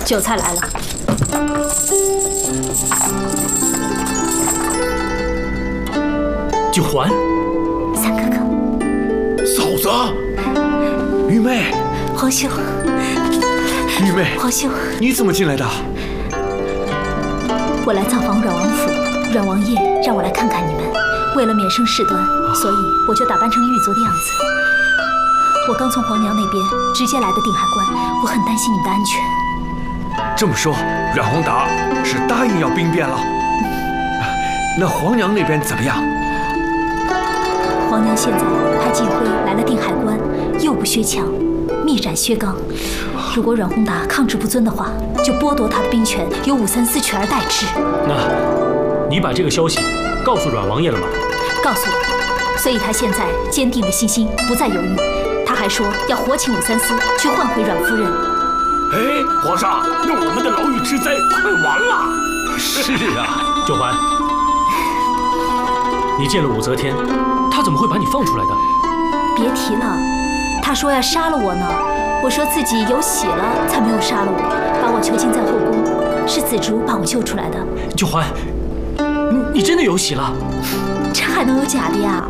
酒菜来了。 九环， 三哥哥， 嫂子，玉妹， 皇兄， 玉妹， 皇兄， 你怎么进来的？ 我来造访阮王府，阮王爷让我来看看你们，为了免生事端，所以我就打扮成狱卒的样子。我刚从皇娘那边直接来的定海关，我很担心你们的安全。 这么说，阮宏达是答应要兵变了？那皇娘那边怎么样？ 皇娘现在派纪辉来了定海关，又不薛强，密斩薛刚。如果阮宏达抗旨不遵的话，就剥夺他的兵权，由武三思取而代之。 那，你把这个消息告诉阮王爷了吗？ 告诉了，所以他现在坚定了信心，不再犹豫。他还说要活请武三思去换回阮夫人。 哎，皇上，那我们的牢狱之灾快完了。 是啊， 九环，你见了武则天，她怎么会把你放出来的？ 别提了，他说要杀了我呢。我说自己有喜了，才没有杀了我，把我囚禁在后宫，是紫竹把我救出来的。 九环，你真的有喜了？ 这还能有假的呀？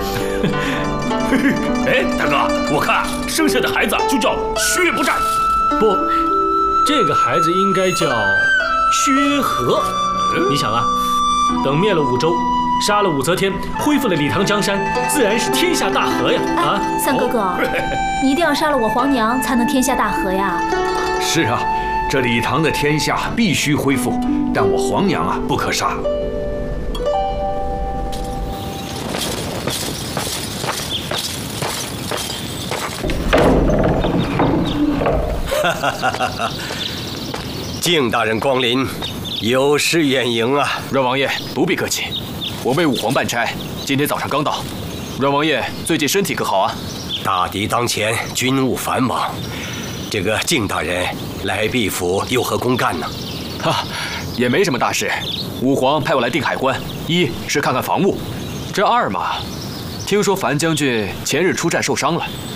哎，大哥，我看生下的孩子就叫薛不战。 不，这个孩子应该叫薛和。你想啊，等灭了武周，杀了武则天，恢复了李唐江山，自然是天下大和呀！啊， 三哥哥，你一定要杀了我皇娘，才能天下大和呀！ 是啊，这李唐的天下必须恢复，但我皇娘啊不可杀。 敬大人光临，有失远迎啊！ 阮王爷不必客气，我为武皇办差，今天早上刚到。阮王爷最近身体可好啊？ 大敌当前，军务繁忙，这个敬大人来毕府有何公干呢？ 哈，也没什么大事。武皇派我来定海关，一是看看防务，这二嘛，听说樊将军前日出战受伤了，